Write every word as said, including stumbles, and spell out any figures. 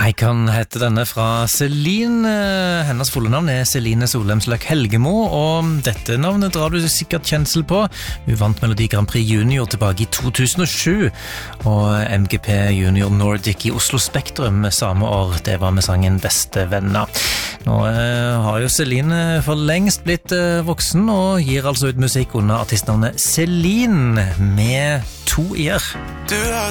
Icon heter denne fra Celine. Hennes fulle navn er Celine Solheim Sløk Helgemo, og dette navnet drar du sikkert kjensel på. Hun vant Melodi Grand Prix Junior tilbake i to tusen og sju, og M G P Junior Nordic i Oslo Spektrum samme år. Det var med sangen Beste Venner. Nå eh, har jo Celine for lengst blitt eh, voksen, og gir altså ut musikk under artistnavnet Celine med to i-er. Du er